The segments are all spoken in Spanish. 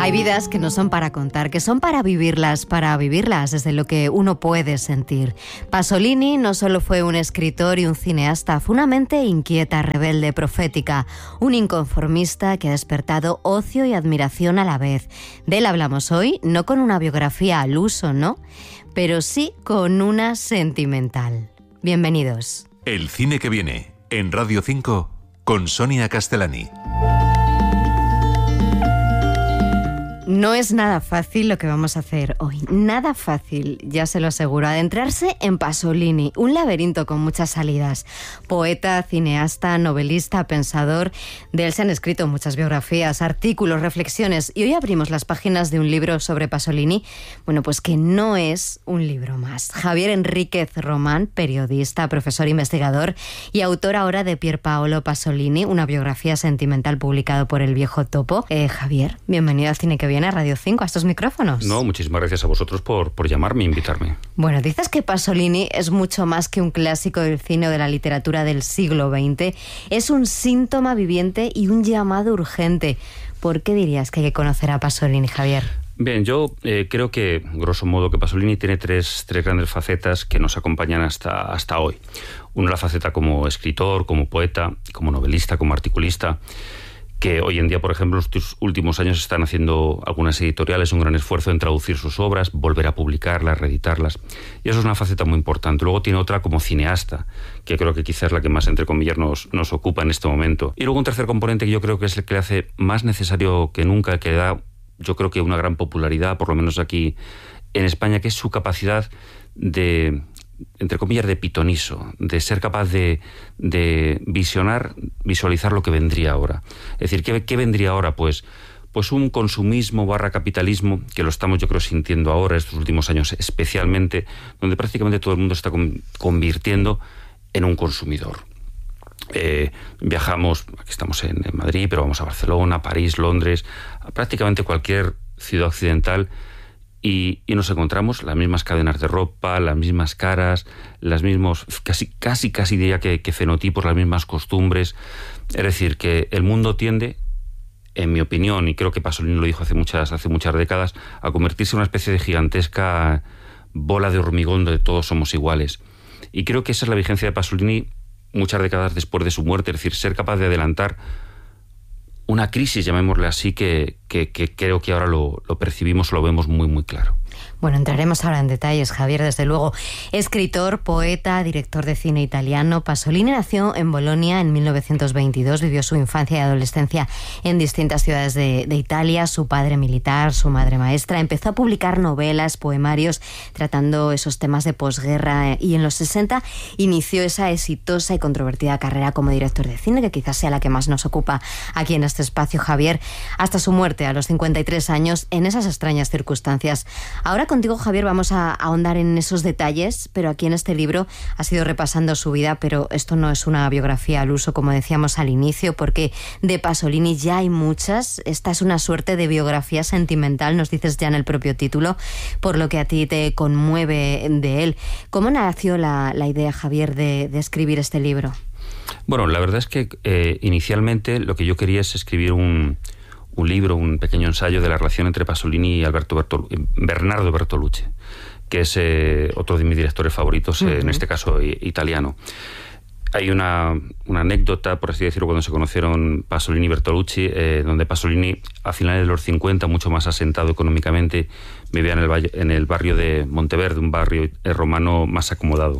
Hay vidas que no son para contar, que son para vivirlas desde lo que uno puede sentir. Pasolini no solo fue un escritor y un cineasta, fue una mente inquieta, rebelde, profética, un inconformista que ha despertado ocio y admiración a la vez. De él hablamos hoy, no con una biografía al uso, ¿no? Pero sí con una sentimental. Bienvenidos. El cine que viene, en Radio 5, con Sonia Castellani. No es nada fácil lo que vamos a hacer hoy, nada fácil, ya se lo aseguro. Adentrarse en Pasolini, un laberinto con muchas salidas. Poeta, cineasta, novelista, pensador. De él se han escrito muchas biografías, artículos, reflexiones. Y hoy abrimos las páginas de un libro sobre Pasolini, bueno, pues que no es un libro más. Javier Enríquez Román, periodista, profesor investigador y autor ahora de Pier Paolo Pasolini, una biografía sentimental publicado por El Viejo Topo. Javier, bienvenido al Cine que Viene a Radio 5, a estos micrófonos. No, muchísimas gracias a vosotros por llamarme e invitarme. Bueno, dices que Pasolini es mucho más que un clásico del cine o de la literatura del siglo XX. Es un síntoma viviente y un llamado urgente. ¿Por qué dirías que hay que conocer a Pasolini, Javier? Bien, yo creo que, grosso modo, que Pasolini tiene tres grandes facetas que nos acompañan hasta hoy. Una, la faceta como escritor, como poeta, como novelista, como articulista, que hoy en día, por ejemplo, en los últimos años están haciendo algunas editoriales un gran esfuerzo en traducir sus obras, volver a publicarlas, reeditarlas. Y eso es una faceta muy importante. Luego tiene otra como cineasta, que creo que quizás es la que más, entre comillas, nos ocupa en este momento. Y luego un tercer componente que yo creo que es el que le hace más necesario que nunca, que le da, yo creo que una gran popularidad, por lo menos aquí en España, que es su capacidad de, entre comillas, de pitoniso, de ser capaz de visualizar lo que vendría ahora. Es decir, ¿qué vendría ahora? Pues un consumismo / capitalismo, que lo estamos, yo creo, sintiendo ahora, estos últimos años especialmente, donde prácticamente todo el mundo está convirtiendo en un consumidor. Viajamos, aquí estamos en Madrid, pero vamos a Barcelona, París, Londres, a prácticamente cualquier ciudad occidental, y nos encontramos las mismas cadenas de ropa, las mismas caras, las mismos, casi diría que fenotipos, las mismas costumbres. Es decir, que el mundo tiende, en mi opinión, y creo que Pasolini lo dijo hace muchas décadas, a convertirse en una especie de gigantesca bola de hormigón donde todos somos iguales. Y creo que esa es la vigencia de Pasolini muchas décadas después de su muerte, es decir, ser capaz de adelantar una crisis, llamémosle así, que creo que ahora lo percibimos, lo vemos muy, muy claro. Bueno, entraremos ahora en detalles, Javier, desde luego. Escritor, poeta, director de cine italiano, Pasolini nació en Bolonia en 1922, vivió su infancia y adolescencia en distintas ciudades de Italia, su padre militar, su madre maestra. Empezó a publicar novelas, poemarios, tratando esos temas de posguerra, y en los 60 inició esa exitosa y controvertida carrera como director de cine, que quizás sea la que más nos ocupa aquí en este espacio, Javier, hasta su muerte a los 53 años, en esas extrañas circunstancias. Ahora contigo, Javier, vamos a ahondar en esos detalles, pero aquí en este libro has ido repasando su vida, pero esto no es una biografía al uso, como decíamos al inicio, porque de Pasolini ya hay muchas. Esta es una suerte de biografía sentimental, nos dices ya en el propio título, por lo que a ti te conmueve de él. ¿Cómo nació la idea, Javier, de escribir este libro? Bueno, la verdad es que inicialmente lo que yo quería es escribir un libro, un pequeño ensayo de la relación entre Pasolini y Bernardo Bertolucci, que es otro de mis directores favoritos, en este caso italiano. Hay una anécdota, por así decirlo, cuando se conocieron Pasolini y Bertolucci, donde Pasolini, a finales de los 50, mucho más asentado económicamente, vivía en el barrio de Monteverde, un barrio romano más acomodado.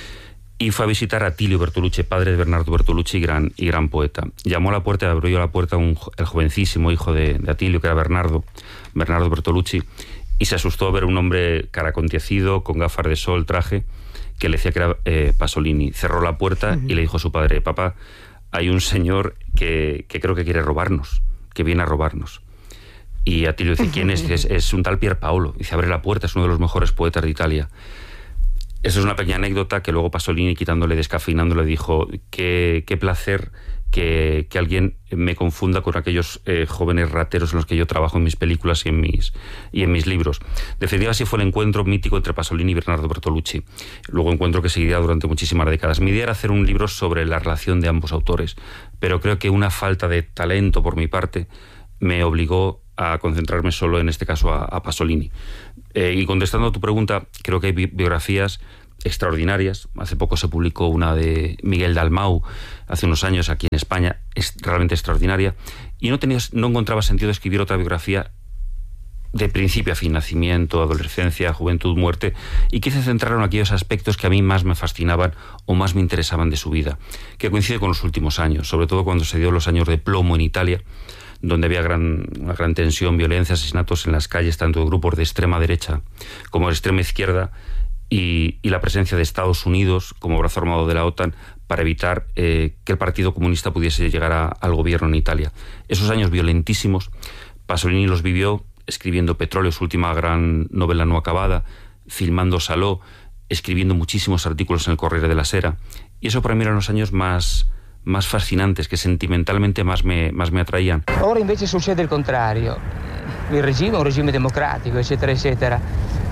Y fue a visitar a Attilio Bertolucci, padre de Bernardo Bertolucci y gran poeta. Llamó a la puerta, abrió la puerta el jovencísimo hijo de Attilio, que era Bernardo Bertolucci, y se asustó a ver un hombre caracontiecido, con gafas de sol, traje, que le decía que era Pasolini. Cerró la puerta y le dijo a su padre: papá, hay un señor que creo que quiere robarnos, que viene a robarnos. Y Attilio dice: ¿quién es? Es un tal Pier Paolo. Dice: abre la puerta, es uno de los mejores poetas de Italia. Eso es una pequeña anécdota que luego Pasolini, quitándole, descafeinándole, dijo: qué placer que alguien me confunda con aquellos jóvenes rateros en los que yo trabajo en mis películas y en mis libros. De definitiva, así fue el encuentro mítico entre Pasolini y Bernardo Bertolucci. Luego encuentro que seguiría durante muchísimas décadas. Mi idea era hacer un libro sobre la relación de ambos autores, pero creo que una falta de talento por mi parte me obligó a concentrarme solo, en este caso, a Pasolini. Y contestando a tu pregunta, creo que hay biografías extraordinarias. Hace poco se publicó una de Miguel Dalmau, hace unos años aquí en España, es realmente extraordinaria, y no encontraba sentido escribir otra biografía de principio a fin, nacimiento, adolescencia, juventud, muerte, y quise centrar en aquellos aspectos que a mí más me fascinaban o más me interesaban de su vida, que coincide con los últimos años, sobre todo cuando se dio los años de plomo en Italia, donde había una gran tensión, violencia, asesinatos en las calles, tanto de grupos de extrema derecha como de extrema izquierda, y la presencia de Estados Unidos como brazo armado de la OTAN para evitar que el Partido Comunista pudiese llegar al gobierno en Italia. Esos años violentísimos, Pasolini los vivió escribiendo Petróleo, su última gran novela no acabada, filmando Salò, escribiendo muchísimos artículos en el Corriere della Sera. Y eso para mí eran los años más fascinantes, que sentimentalmente más me atraían. Ora invece succede il contrario. Il regime è un regime democratico, eccetera, eccetera.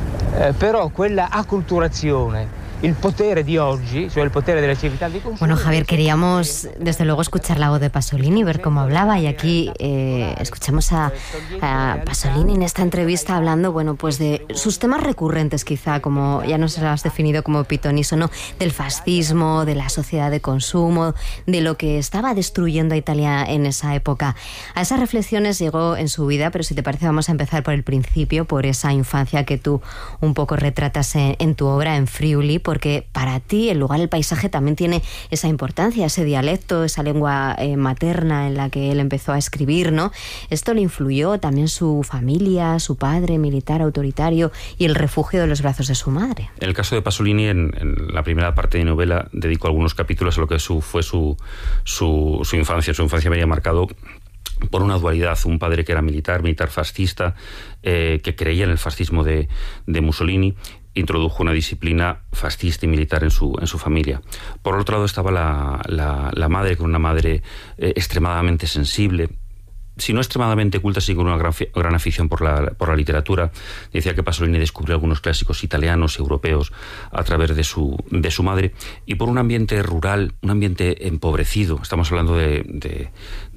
Però quella acculturazione, el potere de oggi, cioè el potere de la civiltà di consumo. Bueno, Javier, queríamos desde luego escuchar la voz de Pasolini, ver cómo hablaba, y aquí escuchamos a Pasolini en esta entrevista hablando, bueno, pues de sus temas recurrentes, quizá, como ya nos lo has definido como pitoniso, ¿no? Del fascismo, de la sociedad de consumo, de lo que estaba destruyendo a Italia en esa época. A esas reflexiones llegó en su vida, pero si te parece vamos a empezar por el principio, por esa infancia que tú un poco retratas en tu obra, en Friuli, porque para ti el lugar, el paisaje también tiene esa importancia, ese dialecto, esa lengua materna en la que él empezó a escribir, ¿no? Esto le influyó también su familia, su padre militar autoritario y el refugio de los brazos de su madre. En el caso de Pasolini, en la primera parte de mi novela, dedico algunos capítulos a lo que fue su infancia. Su infancia venía marcado por una dualidad: un padre que era militar fascista, que creía en el fascismo de Mussolini, introdujo una disciplina fascista y militar en su familia. Por otro lado estaba la madre, con una madre extremadamente sensible, si no extremadamente culta, sí con una gran afición por la literatura. Decía que Pasolini descubrió algunos clásicos italianos y europeos a través de su madre, y por un ambiente rural, un ambiente empobrecido. Estamos hablando de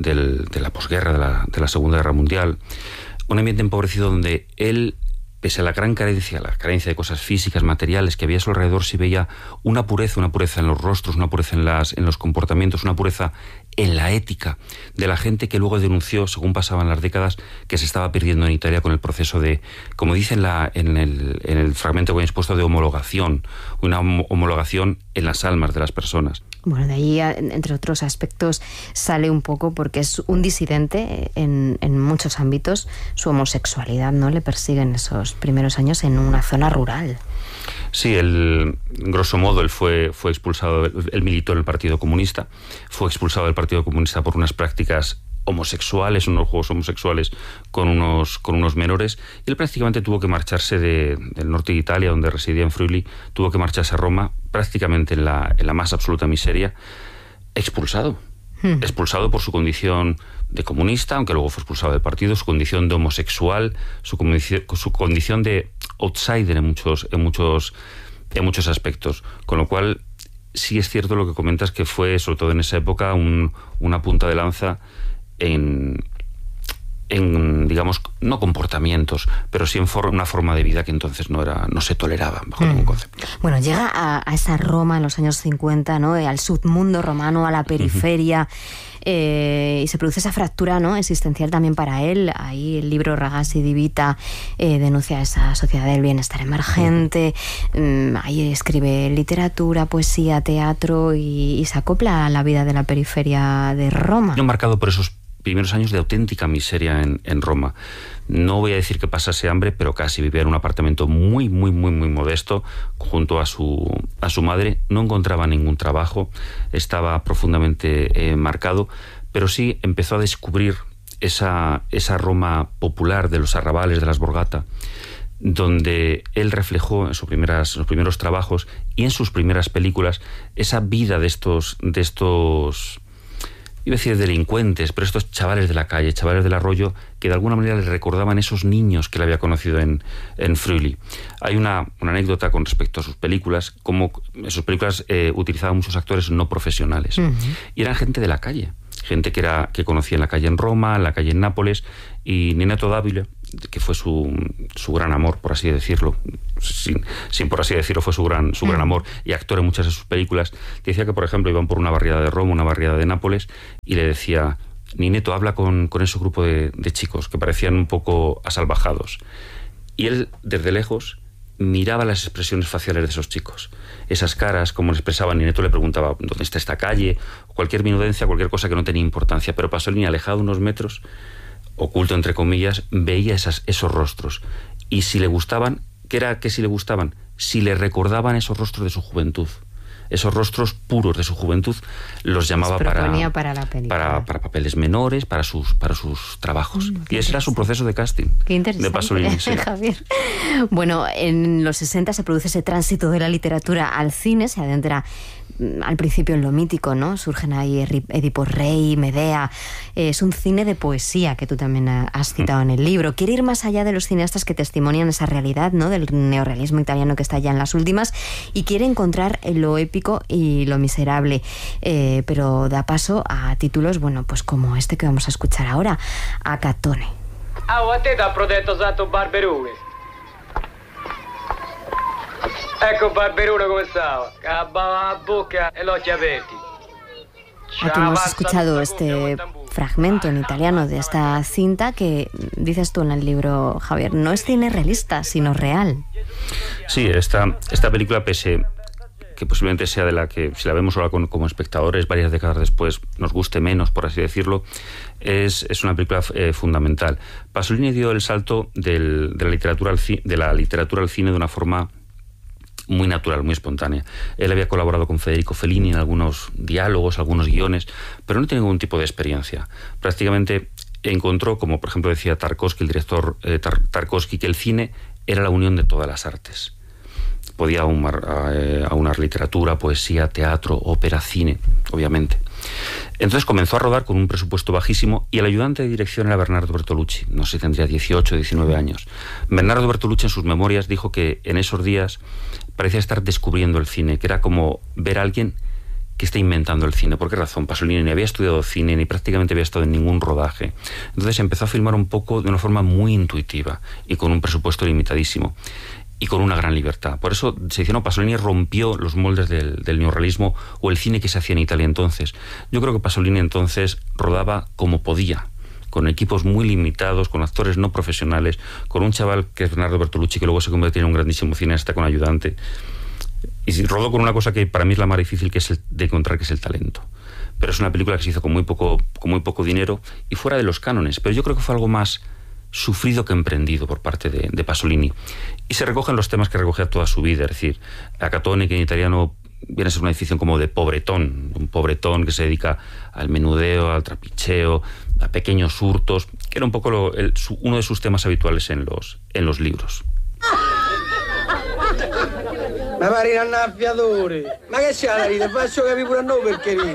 la posguerra, de la Segunda Guerra Mundial. Un ambiente empobrecido donde él, pese a la carencia de cosas físicas, materiales que había a su alrededor, se veía una pureza en los rostros, una pureza en los comportamientos, una pureza en la ética de la gente, que luego denunció, según pasaban las décadas, que se estaba perdiendo en Italia con el proceso de, como dice en el fragmento que he expuesto, de homologación, una homologación en las almas de las personas. Bueno, de ahí, entre otros aspectos, sale un poco porque es un disidente en muchos ámbitos. Su homosexualidad, ¿no?, le persigue en esos primeros años en una zona rural. Sí, grosso modo, él fue expulsado, él militó en el Partido Comunista, fue expulsado del Partido Comunista por unas prácticas homosexuales, unos juegos homosexuales con unos menores, y él prácticamente tuvo que marcharse del norte de Italia, donde residía en Friuli, tuvo que marcharse a Roma, prácticamente en la más absoluta miseria, expulsado por su condición de comunista, aunque luego fue expulsado del partido, su condición de homosexual, su condición de outsider en muchos aspectos, con lo cual sí es cierto lo que comentas, que fue, sobre todo en esa época, una punta de lanza en digamos, no comportamientos, pero sí en una forma de vida que entonces no se toleraba bajo ningún concepto. Bueno, llega a esa Roma en los años 50, ¿no?, al submundo romano, a la periferia, y se produce esa fractura, ¿no?, existencial también para él. Ahí el libro Ragazzi di Vita denuncia esa sociedad del bienestar emergente. Ahí escribe literatura, poesía, teatro, y se acopla a la vida de la periferia de Roma. Yo marcado por esos primeros años de auténtica miseria en Roma. No voy a decir que pasase hambre, pero casi. Vivía en un apartamento muy, muy, muy, muy modesto junto a su madre. No encontraba ningún trabajo, estaba profundamente marcado, pero sí empezó a descubrir esa Roma popular de los arrabales, de las Borgata, donde él reflejó en sus primeros trabajos y en sus primeras películas esa vida de estos iba a decir delincuentes, pero estos chavales de la calle, chavales del arroyo, que de alguna manera le recordaban esos niños que él había conocido en Friuli. Hay una anécdota con respecto a sus películas, como sus películas utilizaban muchos actores no profesionales, y eran gente de la calle, gente que conocía en la calle en Roma, en la calle en Nápoles, y Nineto Dávila, que fue su gran amor, por así decirlo, sin por así decirlo, fue su gran amor, y actor en muchas de sus películas, decía que, por ejemplo, iban por una barriada de Roma, una barriada de Nápoles, y le decía: Nineto, habla con ese grupo de chicos que parecían un poco asalvajados. Y él, desde lejos, miraba las expresiones faciales de esos chicos, esas caras, cómo se expresaban. Nineto le preguntaba dónde está esta calle, cualquier minudencia, cualquier cosa que no tenía importancia, pero Pasolini, alejado unos metros, oculto entre comillas, veía esos rostros, y si le gustaban, ¿qué era que si le gustaban? Si le recordaban esos rostros de su juventud, esos rostros puros de su juventud, los llamaba para la película, para papeles menores, para sus trabajos. Y ese era su proceso de casting. Qué interesante, de Pasolini, sí. Javier. Bueno, en los 60 se produce ese tránsito de la literatura al cine, se adentra al principio en lo mítico, ¿no? Surgen ahí Edipo Rey, Medea. Es un cine de poesía que tú también has citado en el libro. Quiere ir más allá de los cineastas que testimonian esa realidad, ¿no? Del neorrealismo italiano que está ya en las últimas, y quiere encontrar lo épico y lo miserable, pero da paso a títulos, bueno, pues como este que vamos a escuchar ahora, a Catone. A te da protetto Santo Barberone. Ecco Barberone come stava, cabbava la bocca e los occhi aperti. Aquí hemos escuchado este fragmento en italiano de esta cinta que, dices tú en el libro, Javier, no es cine realista, sino real. Sí, esta película, pese que posiblemente sea de la que, si la vemos ahora como espectadores varias décadas después, nos guste menos, por así decirlo, es una película fundamental. Pasolini dio el salto de la literatura al cine de una forma muy natural, muy espontánea. Él había colaborado con Federico Fellini en algunos diálogos, algunos guiones, pero no tenía ningún tipo de experiencia. Prácticamente encontró, como por ejemplo decía Tarkovsky, el director Tarkovsky, que el cine era la unión de todas las artes. Podía aunar literatura, poesía, teatro, ópera, cine, obviamente. Entonces comenzó a rodar con un presupuesto bajísimo, y el ayudante de dirección era Bernardo Bertolucci. No sé, tendría 18 o 19 años. Bernardo Bertolucci en sus memorias dijo que en esos días parecía estar descubriendo el cine, que era como ver a alguien que está inventando el cine. ¿Por qué razón? Pasolini ni había estudiado cine, ni prácticamente había estado en ningún rodaje. Entonces empezó a filmar un poco de una forma muy intuitiva y con un presupuesto limitadísimo y con una gran libertad. Por eso se dice, no, Pasolini rompió los moldes del neorrealismo o el cine que se hacía en Italia entonces. Yo creo que Pasolini entonces rodaba como podía, con equipos muy limitados, con actores no profesionales, con un chaval que es Bernardo Bertolucci, que luego se convirtió en un grandísimo cineasta con ayudante. Y rodó con una cosa que para mí es la más difícil, que es de encontrar, que es el talento. Pero es una película que se hizo con muy poco dinero y fuera de los cánones. Pero yo creo que fue algo más sufrido que emprendido por parte de Pasolini. Y se recogen los temas que recogía toda su vida, es decir, a Catone, que en italiano viene a ser una definición como de pobretón, un pobretón que se dedica al menudeo, al trapicheo, a pequeños hurtos, que era un poco uno de sus temas habituales en los libros. Ma pare un annaffiatore. Ma che c'è la ride? Faccio capire pure a noi perché ridi.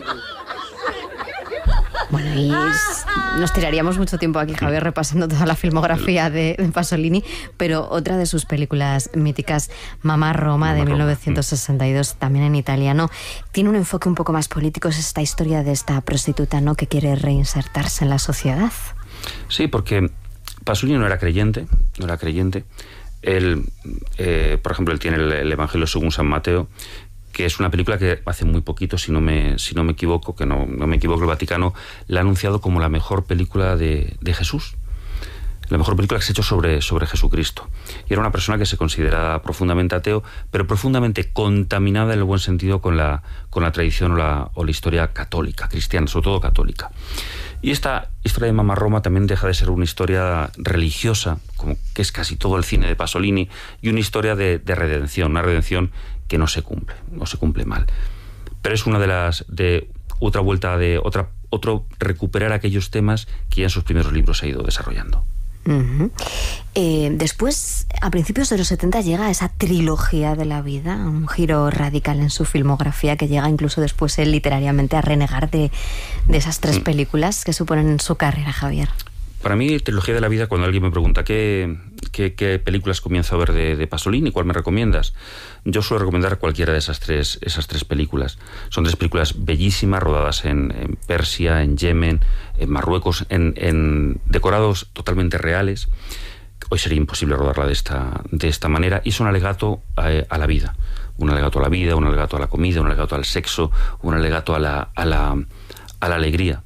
Bueno, y nos tiraríamos mucho tiempo aquí, Javier, repasando toda la filmografía de Pasolini, pero otra de sus películas míticas, Mamá Roma, de 1962, también en italiano, tiene un enfoque un poco más político. Es esta historia de esta prostituta, ¿no?, que quiere reinsertarse en la sociedad. Sí, porque Pasolini no era creyente. Él, por ejemplo, él tiene el Evangelio según San Mateo, que es una película que hace muy poquito, si no me equivoco, que no me equivoco, el Vaticano la ha anunciado como la mejor película de Jesús, la mejor película que se ha hecho sobre Jesucristo. Y era una persona que se considera profundamente ateo, pero profundamente contaminada en el buen sentido con la tradición o la historia católica, cristiana, sobre todo católica. Y esta historia de Mamá Roma también deja de ser una historia religiosa, como que es casi todo el cine de Pasolini, y una historia de redención, una redención que no se cumple mal. Pero es una de otro recuperar aquellos temas que ya en sus primeros libros se ha ido desarrollando. Uh-huh. Después, a principios de los 70, llega esa trilogía de la vida, un giro radical en su filmografía que llega incluso después él literariamente a renegar de esas tres películas que suponen su carrera, Javier. Para mí, trilogía de la vida, cuando alguien me pregunta qué películas comienzo a ver de Pasolini, ¿cuál me recomiendas? Yo suelo recomendar cualquiera de esas tres películas. Son 3 películas bellísimas, rodadas en Persia, en Yemen, en Marruecos, en decorados totalmente reales. Hoy sería imposible rodarla de esta manera, y son alegato a la vida. Un alegato a la vida, un alegato a la comida, un alegato al sexo, un alegato a la alegría.